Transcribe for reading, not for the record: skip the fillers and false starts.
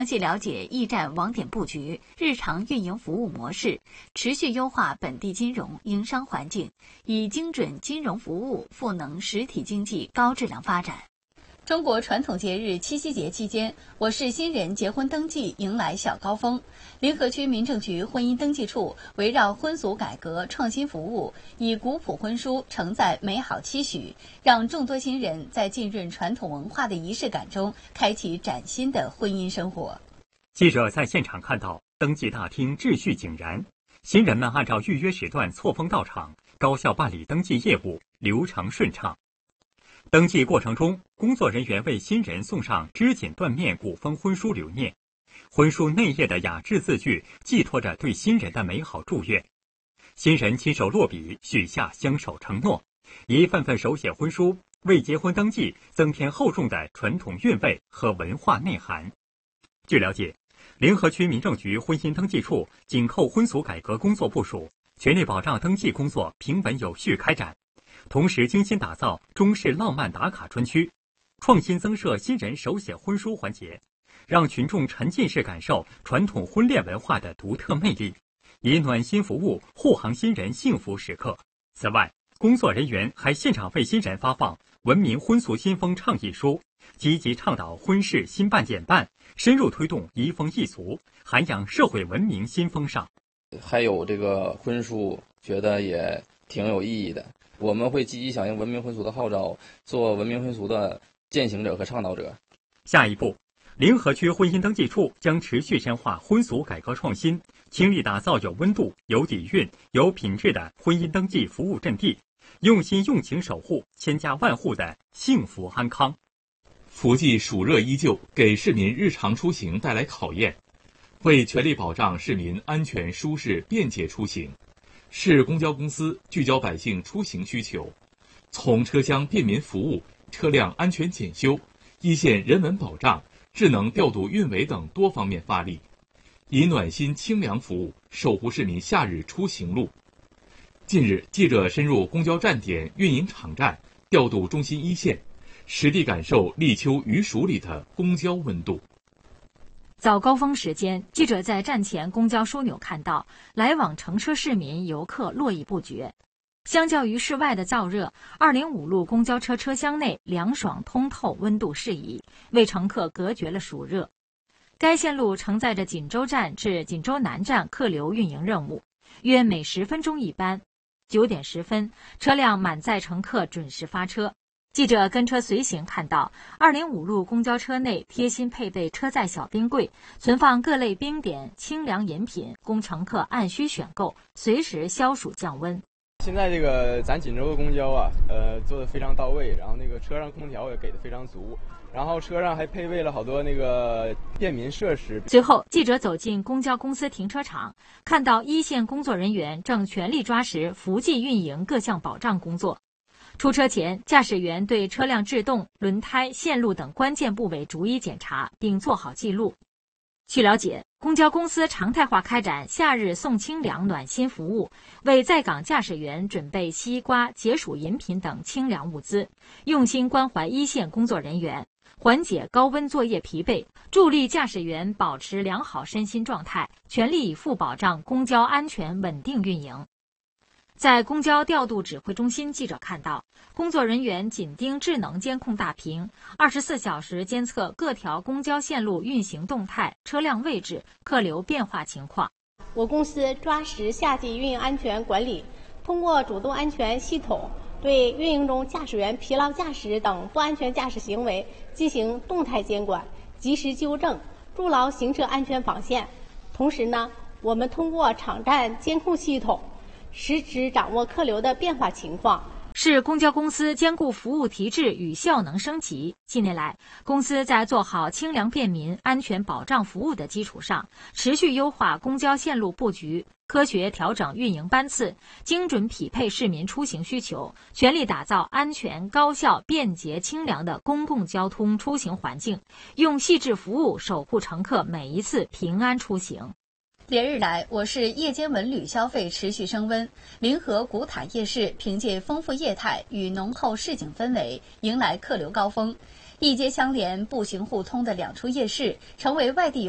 详细了解驿站网点布局、日常运营服务模式，持续优化本地金融营商环境，以精准金融服务赋能实体经济高质量发展。中国传统节日七夕节期间，我市新人结婚登记迎来小高峰。临河区民政局婚姻登记处围绕婚俗改革创新服务，以古朴婚书承载美好期许，让众多新人在浸润传统文化的仪式感中，开启崭新的婚姻生活。 记者在现场看到，登记大厅秩序井然，新人们按照预约时段错峰到场，高效办理登记业务，流程顺畅。登记过程中，工作人员为新人送上织锦缎面古风婚书留念，婚书内页的雅致字句寄托着对新人的美好祝愿。新人亲手落笔，许下相守承诺，一份份手写婚书为结婚登记增添厚重的传统韵味和文化内涵。据了解，临河区民政局婚姻登记处紧扣婚俗改革工作部署，全力保障登记工作平稳有序开展，同时精心打造中式浪漫打卡专区，创新增设新人手写婚书环节，让群众沉浸式感受传统婚恋文化的独特魅力，以暖心服务护航新人幸福时刻。此外，工作人员还现场为新人发放《文明婚俗新风倡议书》，积极倡导婚事新办简办，深入推动移风易俗，涵养社会文明新风尚。 还有这个婚书，觉得也挺有意义的。我们会积极响应文明婚俗的号召，做文明婚俗的践行者和倡导者。 下一步，临河区婚姻登记处将持续深化婚俗改革创新，倾力打造有温度、有底蕴、有品质的婚姻登记服务阵地，用心用情守护千家万户的幸福安康。 福季暑热依旧，给市民日常出行带来考验。为全力保障市民安全、舒适、便捷出行，市公交公司聚焦百姓出行需求，从车厢便民服务、车辆安全检修、一线人文保障、智能调度运维等多方面发力，以暖心清凉服务守护市民夏日出行路。近日，记者深入公交站点、运营场站，调度中心一线，实地感受立秋余暑里的公交温度。 早高峰时间，记者在站前公交枢纽看到，来往乘车市民游客络绎不绝。相较于室外的燥热，205路公交车车厢内凉爽通透，温度适宜，为乘客隔绝了暑热。该线路承载着锦州站至锦州南站客流运营任务，约每10分钟一班。9点10分，车辆满载乘客准时发车。记者跟车随行看到，205路公交车内贴心配备车载小冰柜，存放各类冰点、清凉饮品，供乘客按需选购，随时消暑降温。 现在这个咱锦州的公交啊，做得非常到位，然后那个车上空调也给的非常足，然后车上还配备了好多那个便民设施。 随后，记者走进公交公司停车场，看到一线工作人员正全力抓实福季运营各项保障工作。出车前，驾驶员对车辆制动、轮胎、线路等关键部位逐一检查，并做好记录。据了解，公交公司常态化开展夏日送清凉暖心服务，为在岗驾驶员准备西瓜、解暑饮品等清凉物资，用心关怀一线工作人员，缓解高温作业疲惫，助力驾驶员保持良好身心状态，全力以赴保障公交安全稳定运营。在公交调度指挥中心，记者看到，工作人员紧盯智能监控大屏，24小时监测各条公交线路运行动态、车辆位置、客流变化情况。 我公司抓实夏季运营安全管理，通过主动安全系统对运营中驾驶员疲劳驾驶等不安全驾驶行为进行动态监管，及时纠正，筑牢行车安全防线。同时呢，我们通过场站监控系统实时掌握客流的变化情况。 市公交公司兼顾服务提质与效能升级。近年来，公司在做好清凉便民、安全保障服务的基础上，持续优化公交线路布局，科学调整运营班次，精准匹配市民出行需求，全力打造安全、高效、便捷、清凉的公共交通出行环境，用细致服务守护乘客每一次平安出行。 连日来，我市夜间文旅消费持续升温，临河古塔夜市凭借丰富业态与浓厚市井氛围，迎来客流高峰。一街相连、步行互通的2处夜市，成为外地